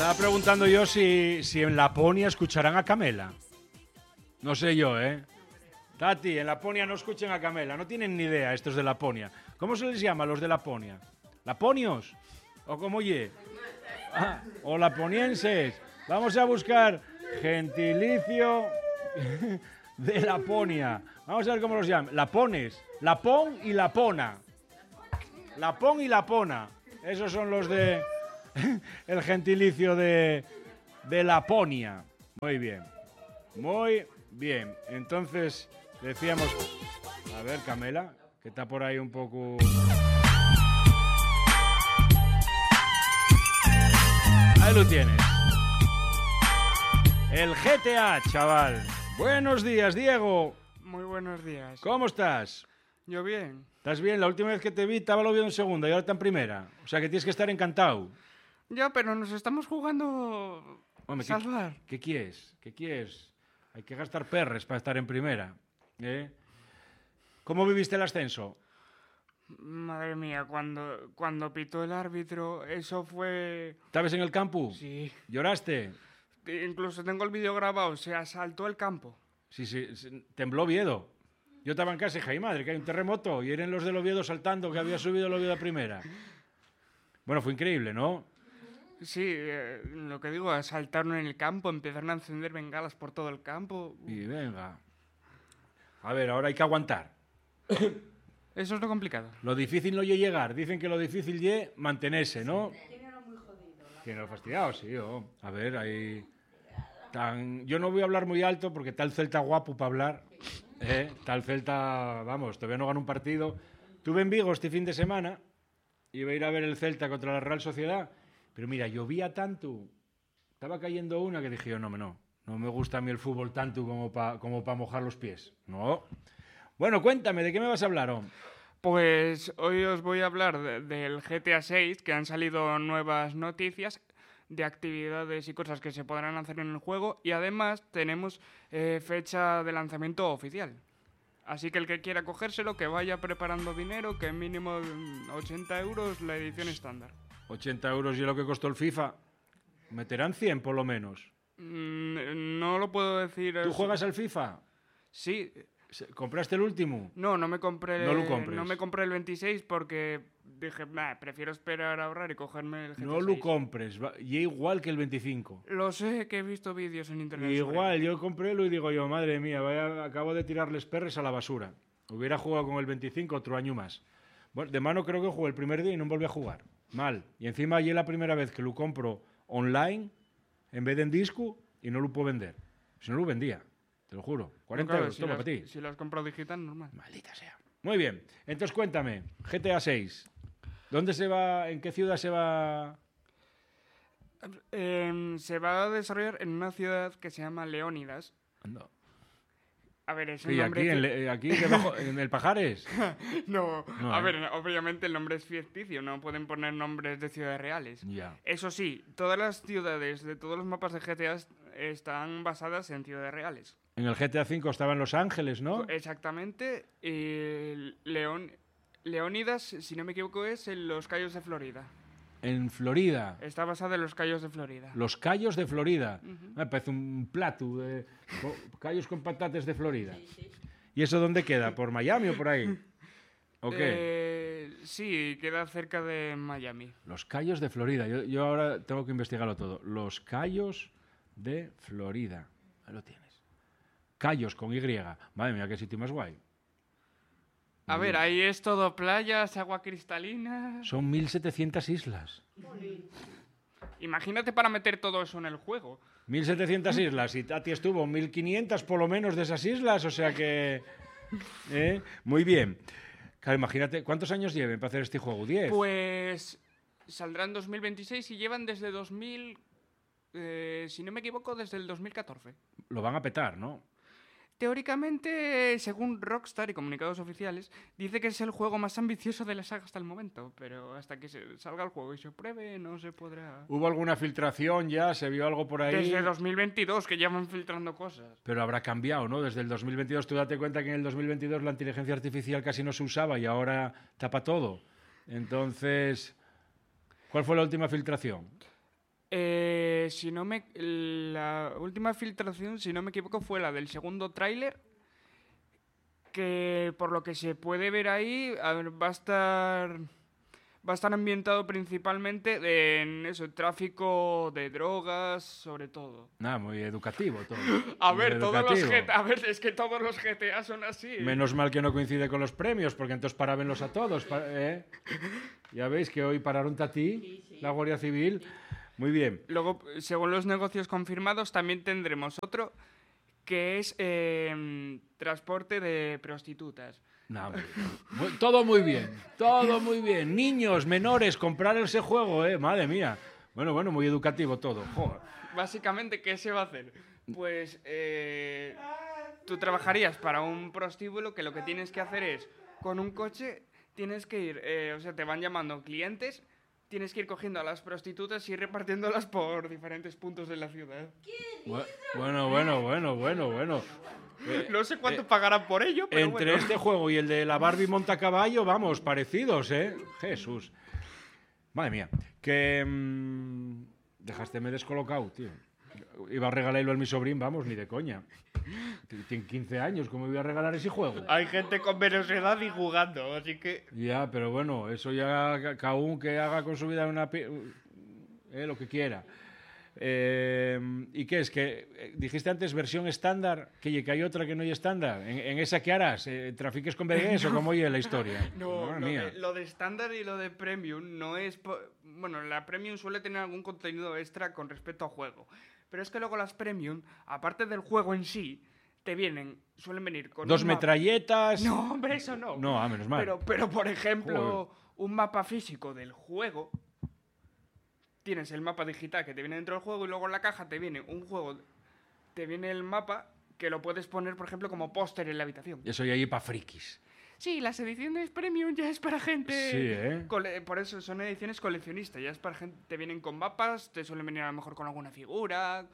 Estaba preguntando yo si en Laponia escucharán a Camela. No sé yo, ¿eh? Tati, en Laponia no escuchen a Camela. No tienen ni idea estos de Laponia. ¿Cómo se les llama a los de Laponia? ¿Laponios? ¿O cómo oye? Ah, o laponienses. Vamos a buscar gentilicio de Laponia. Vamos a ver cómo los llaman. Lapones. Lapón y Lapona. Lapón y Lapona. Esos son los de el gentilicio de Laponia. Muy bien. Muy bien. Entonces, decíamos... A ver, Camela, que está por ahí un poco... Ahí lo tienes. El GTA, chaval. Buenos días, Diego. Muy buenos días. ¿Cómo estás? Yo bien. ¿Estás bien? La última vez que te vi estaba lo viendo en segunda y ahora está en primera. O sea que tienes que estar encantado. Ya, pero nos estamos jugando... Hombre, salvar. ¿Qué quieres? ¿Qué quieres? Hay que gastar perres para estar en primera. ¿Eh? ¿Cómo viviste el ascenso? Madre mía, cuando pitó el árbitro, eso fue... ¿Estabas en el campo? Sí. ¿Lloraste? Incluso tengo el vídeo grabado, se asaltó el campo. Sí, tembló Oviedo. Yo estaba en casa y dije, ay madre, que hay un terremoto. Y eran los del Oviedo saltando, que había subido el Oviedo a primera. Bueno, fue increíble, ¿no? Sí, lo que digo, asaltaron en el campo, empezaron a encender bengalas por todo el campo. Y venga. A ver, ahora hay que aguantar. Eso es lo complicado. Lo difícil no es llegar. Dicen que lo difícil es mantenerse, ¿no? Tiene fastidiado, sí. Oh. A ver, ahí... Yo no voy a hablar muy alto porque está el Celta guapo para hablar. Está el Celta... Vamos, todavía no gana un partido. Estuve en Vigo este fin de semana. Iba a ir a ver el Celta contra la Real Sociedad. Pero mira, llovía tanto. Estaba cayendo una que dije yo, no me gusta a mí el fútbol tanto como para mojar los pies. No. Bueno, cuéntame, ¿de qué me vas a hablar, hombre? Pues hoy os voy a hablar del GTA 6, que han salido nuevas noticias de actividades y cosas que se podrán hacer en el juego, y además tenemos fecha de lanzamiento oficial. Así que el que quiera cogérselo, que vaya preparando dinero, que mínimo 80 euros la edición estándar. 80 euros y lo que costó el FIFA. Meterán 100 por lo menos. No lo puedo decir. ¿Tú juegas al FIFA? Sí. ¿Compraste el último? No me compré. No lo compres. No me compré el 26 porque dije, prefiero esperar a ahorrar y cogerme el GTA 6. No lo compres, y igual que el 25. Lo sé, que he visto vídeos en internet. Igual, yo compré y digo yo, madre mía, acabo de tirarles perres a la basura. Hubiera jugado con el 25 otro año más. Bueno, de mano creo que jugué el primer día y no volví a jugar. Mal. Y encima allí es la primera vez que lo compro online en vez de en disco y no lo puedo vender. Si no lo vendía, te lo juro. 40 euros, toma para ti. Si lo has comprado digital, normal. Maldita sea. Muy bien. Entonces cuéntame, GTA 6. ¿Dónde se va? ¿En qué ciudad se va? Se va a desarrollar en una ciudad que se llama Leónidas. No. A ver, es un nombre... aquí debajo, en el Pajares. No, a ver, obviamente el nombre es ficticio, no pueden poner nombres de ciudades reales. Ya. Eso sí, todas las ciudades de todos los mapas de GTA están basadas en ciudades reales. En el GTA V estaba en Los Ángeles, ¿no? Exactamente. Leónidas, si no me equivoco, es en los Cayos de Florida. En Florida. Está basada en los Cayos de Florida. Los Cayos de Florida. Me parece un plato de callos con patates de Florida. Sí. ¿Y eso dónde queda? ¿Por Miami o por ahí? ¿O qué? Sí, queda cerca de Miami. Los Cayos de Florida. Yo ahora tengo que investigarlo todo. Los Cayos de Florida. Ahí lo tienes. Cayos con Y. Madre mía, qué sitio más guay. A ver, ahí es todo playas, agua cristalina... Son 1.700 islas. Imagínate para meter todo eso en el juego. 1.700 islas y Tati estuvo 1.500 por lo menos de esas islas, o sea que... Muy bien. Claro, imagínate, ¿cuántos años lleven para hacer este juego? ¿10? Pues saldrá en 2026 y llevan desde 2000... si no me equivoco, desde el 2014. Lo van a petar, ¿no? Teóricamente, según Rockstar y comunicados oficiales, dice que es el juego más ambicioso de la saga hasta el momento, pero hasta que salga el juego y se pruebe no se podrá... ¿Hubo alguna filtración ya? ¿Se vio algo por ahí? Desde 2022, que ya van filtrando cosas. Pero habrá cambiado, ¿no? Desde el 2022, tú date cuenta que en el 2022 la inteligencia artificial casi no se usaba y ahora tapa todo. Entonces, ¿cuál fue la última filtración? La última filtración, si no me equivoco, fue la del segundo tráiler, que por lo que se puede ver ahí, a ver, va a estar ambientado principalmente en eso, tráfico de drogas, sobre todo. Nada, muy educativo todo. A Muy ver, educativo. es que todos los GTA son así. Menos mal que no coincide con los premios, porque entonces parábenlos a todos. Ya veis que hoy pararon Tatí, la Guardia Civil. Muy bien. Luego, según los negocios confirmados, también tendremos otro que es transporte de prostitutas. No, todo muy bien, todo muy bien. Niños, menores, comprar ese juego, madre mía. Bueno, muy educativo todo. Joder. Básicamente, ¿qué se va a hacer? Pues tú trabajarías para un prostíbulo que lo que tienes que hacer es, con un coche, tienes que ir, o sea, te van llamando clientes, tienes que ir cogiendo a las prostitutas y ir repartiéndolas por diferentes puntos de la ciudad. Bueno. No sé cuánto pagarán por ello, pero entre bueno. este juego y el de la Barbie Montacaballo, vamos, parecidos, ¿eh? Jesús. Madre mía. Que... dejásteme descolocado, tío. Iba a regalarlo a mi sobrín, vamos, ni de coña. Tiene 15 años, ¿cómo iba a regalar ese juego? Hay gente con menos edad y jugando, así que... Ya, pero bueno, eso ya cada uno que haga con su vida lo que quiera. ¿Y qué es? Que dijiste antes versión estándar, que hay otra que no hay estándar. ¿En esa qué harás? ¿Trafiques con BDS o cómo oye la historia? No, Madre mía. lo de estándar y lo de premium no es... Bueno, la premium suele tener algún contenido extra con respecto al juego. Pero es que luego las premium, aparte del juego en sí, suelen venir con... Dos metralletas... No, hombre, eso no. No, menos mal. Pero por ejemplo, Joder. un mapa físico del juego... Tienes el mapa digital que te viene dentro del juego y luego en la caja te viene el mapa que lo puedes poner, por ejemplo, como póster en la habitación. Eso ya hay para frikis. Sí, las ediciones premium ya es para gente... Sí, ¿eh? Por eso son ediciones coleccionistas, ya es para gente... Te vienen con mapas, te suelen venir a lo mejor con alguna figura...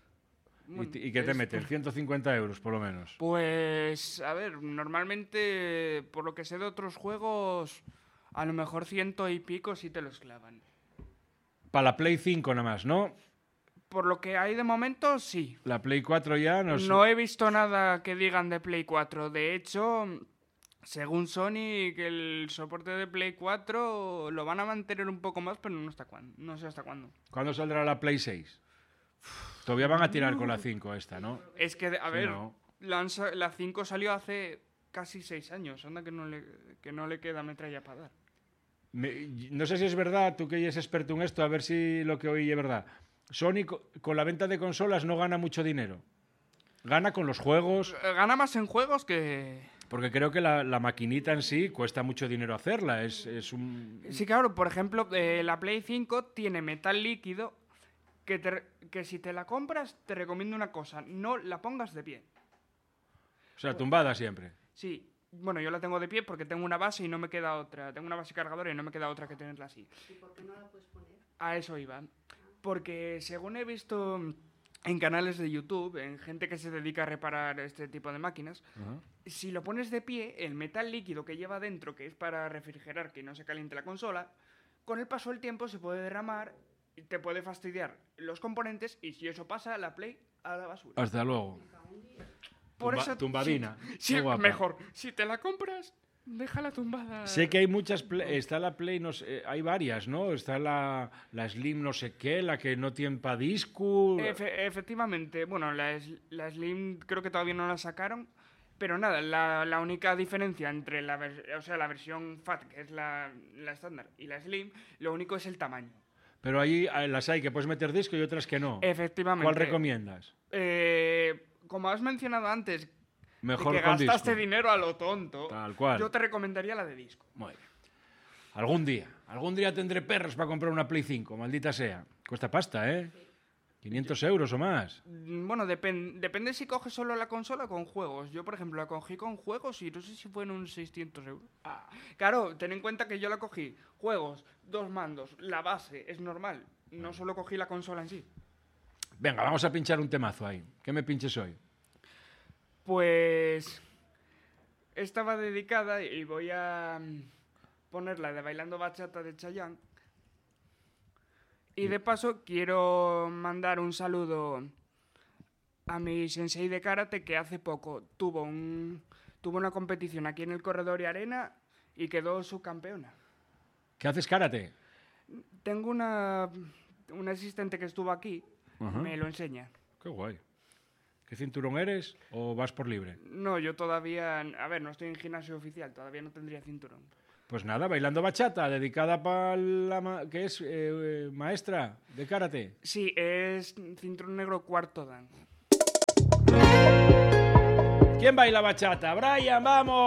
¿Y qué te meten? 150 euros, por lo menos. Pues, a ver, normalmente, por lo que sé de otros juegos, a lo mejor 100 y pico sí te los clavan. Para la Play 5 nada más, ¿no? Por lo que hay de momento, sí. La Play 4 ya no sé. No he visto nada que digan de Play 4. De hecho, según Sony, que el soporte de Play 4 lo van a mantener un poco más, pero no sé hasta cuándo. ¿Cuándo saldrá la Play 6? Todavía van a tirar con la 5 esta, ¿no? Es que, a Sí, ver, no. la 5 salió hace casi 6 años. Anda que no le queda metralla para dar. No sé si es verdad, tú que eres experto en esto, a ver si lo que oí es verdad. Sony con la venta de consolas no gana mucho dinero. Gana con los juegos. Gana más en juegos que... Porque creo que la maquinita en sí cuesta mucho dinero hacerla. Es un... Sí, claro, por ejemplo, la Play 5 tiene metal líquido que si te la compras te recomiendo una cosa, no la pongas de pie. O sea, tumbada siempre. Sí, bueno, yo la tengo de pie porque tengo una base y no me queda otra. Tengo una base cargadora y no me queda otra que tenerla así. ¿Y por qué no la puedes poner? A eso iba. Porque según he visto en canales de YouTube, en gente que se dedica a reparar este tipo de máquinas, si lo pones de pie, el metal líquido que lleva dentro, que es para refrigerar que no se caliente la consola, con el paso del tiempo se puede derramar y te puede fastidiar los componentes y si eso pasa, la Play a la basura. Hasta luego. Por eso, Tumbadina. Sí, Qué guapa. mejor. Si te la compras, déjala tumbada. Sé que hay muchas... Está la Play, no sé, hay varias, ¿no? Está la Slim no sé qué, la que no tiene pa' disco... Efectivamente. Bueno, la Slim creo que todavía no la sacaron. Pero nada, la única diferencia entre la versión FAT, que es la estándar, y la Slim, lo único es el tamaño. Pero ahí las hay que puedes meter disco y otras que no. Efectivamente. ¿Cuál recomiendas? Como has mencionado antes, Mejor de que con gastaste disco. dinero a lo tonto, Tal cual. yo te recomendaría la de disco. Muy bien. Algún día tendré perros para comprar una Play 5, maldita sea. Cuesta pasta, ¿eh? 500 euros o más. Bueno, depende si coges solo la consola o con juegos. Yo, por ejemplo, la cogí con juegos y no sé si fueron unos 600 euros. Claro, ten en cuenta que yo la cogí. Juegos, 2 mandos, la base, es normal. No solo cogí la consola en sí. Venga, vamos a pinchar un temazo ahí. ¿Qué me pinches hoy? Pues... Esta va dedicada y voy a ponerla de Bailando Bachata de Chayanne. Y de paso quiero mandar un saludo a mi sensei de karate que hace poco tuvo una competición aquí en el Corredor y Arena y quedó subcampeona. ¿Qué haces karate? Tengo una asistente que estuvo aquí, me lo enseña. Qué guay. ¿Qué cinturón eres o vas por libre? No, yo todavía, a ver, no estoy en gimnasio oficial, todavía no tendría cinturón. Pues nada, bailando bachata, dedicada para la que es maestra de karate. Sí, es cinturón negro cuarto dan. ¿Quién baila bachata? Brian, vamos.